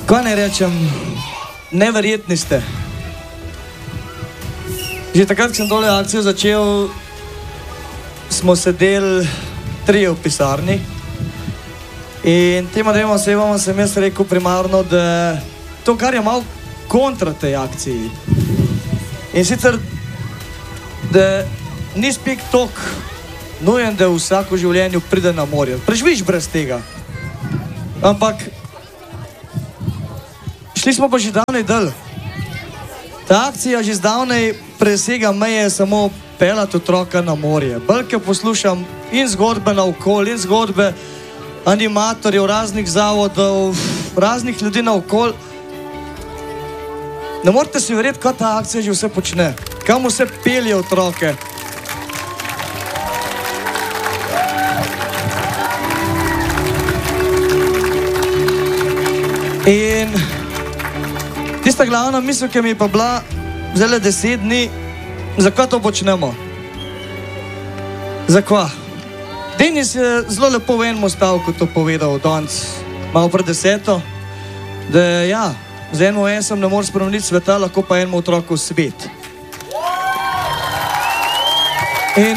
Kaj ne rečem, neverjetni ste. Že takrat, ko sem tole akcijo začel, smo sedeli 3 v pisarni in tema 2 osebama sem jaz rekel primarno, da to, kar je malo kontra tej akciji. In sicer, da ni spik tok nujen, da vsako življenju pride na morje. Preživiš brez tega. Ampak šli smo pa že davnej dal. Ta akcija že zdavnej presega meje samo pelati otroka na morje. Bolj poslušam in zgodbe naokol, in zgodbe animatorjev, raznih zavodov, raznih ljudi naokol. Ne morete si verjeti, kaj ta akcija že vse počne. Kam vse pelje otroke. In tista glavna misel, ki mi je pa bila vzele 10 dni, zakaj to počnemo? Zakaj? Denis je zelo lepo v enem stavku to povedal danes, malo pred 10, da ja, z enim esom ne moreš spremeniti sveta, lahko pa enemu otroku svet. In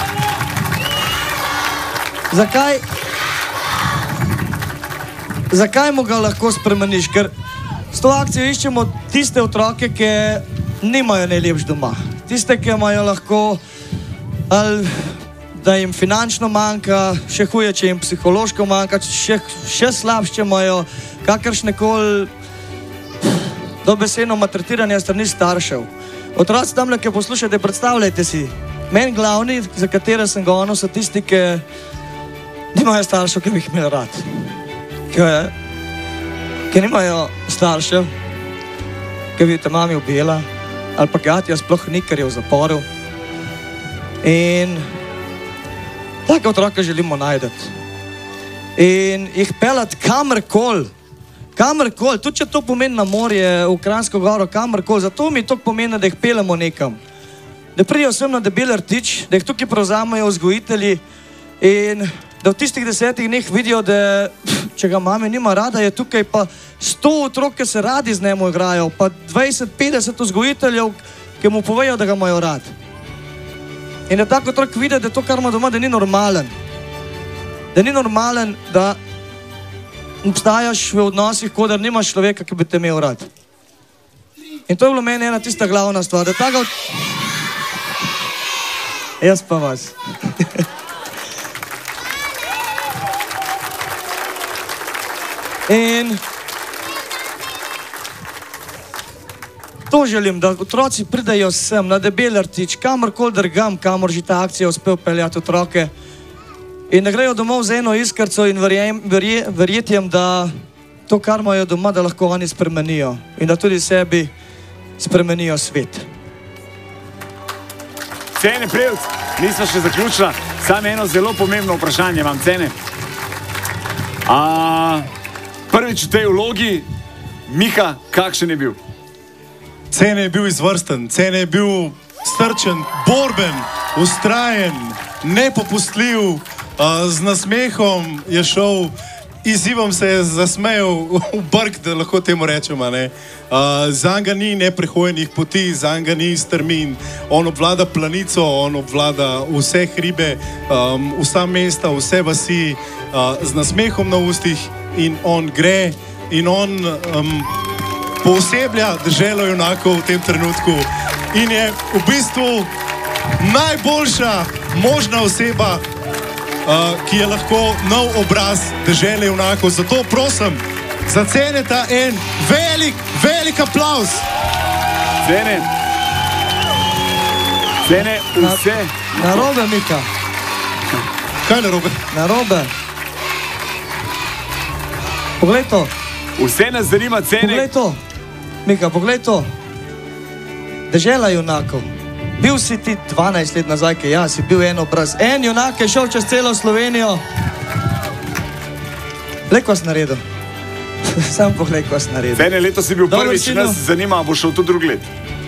zakaj mu ga lahko spremeniš? Ker s to akcijo iščemo tiste otroke, ki nimajo najlepš doma. Tiste, ki imajo lahko, ali da jim finančno manjka, še huje, če jim psihološko manjka, še slabše imajo kakršnekoli dobesedno maltretiranje strani staršev. Otroci tamle, ki poslušate, predstavljajte si, meni glavni, za katere sem gonil, so tisti, ki nimajo staršev, ki bi jih imeli rad. Ki nimajo staršev, ki bi te mami ubila, ali pa gatja sploh ni, ker je v zaporu. In take otroke želimo najdeti. In jih pelati kamorkoli, tudi če to pomeni na morje, v Kranjsko goro, kamorkoli, zato mi to pomeni, da jih pelemo nekam. Da pridejo sem na Debeli rtič, da jih tukaj prevzamejo vzgojitelji in da v tistih 10 dneh vidijo, da če ga mame nima rada, je tukaj pa 100 otrok, ki se radi z njemu igrajo, pa 20-50 vzgojiteljev, ki mu povejo, da ga imajo rad. In da tako otrok vidi, da to, kar ima doma, da ni normalen. Da ni normalen, da obstajaš v odnosih, kot da nimaš človeka, ki bi te imel rad. In to je bilo meni ena tista glavna stvar, da tako... Jaz pa vas. In to želim, da otroci pridajo sem na Debeli rtič, kamorkoli drgam, kamor že ta akcija uspel peljati otroke in da grejo domov z eno iskrco in verjetjem, da to, kar imajo doma, da lahko oni spremenijo in da tudi sebi spremenijo svet. Cene, Prevc, nismo še zaključila, samo eno zelo pomembno vprašanje vam, Cene. Prvič v tej vlogi, Miha, kakšen je bil? Cene je bil izvrsten, Cene je bil strčen, borben, ustrajen, nepopustljiv, z nasmehom je šel, izzivom se je zasmejal v brk, da lahko temu rečemo. Zanj ga ni neprehojenih poti, zanj ga ni strmin. On obvlada planico, on obvlada vse hribe, vsa mesta, vse vasi, z nasmehom na ustih in on gre in on pooseblja deželo junakov v tem trenutku in je v bistvu najboljša možna oseba, ki je lahko nov obraz dežele junakov. Zato prosim, za Ceneta en velik aplauz. Cene, vse. Narobe, Mika. Kaj narobe? Narobe. Poglej to. Vse nas zanima, Cene. Poglej to. Mika, poglej to. Dežela junakov. Bil si ti 12 let nazaj, ki ja, si bil en obraz. En junak je šel čez celo Slovenijo. Glej, ko si naredil. Sam poglej, ko si naredil. Cene, leto si bil prvič, nas zanima, bo šel tudi drug let.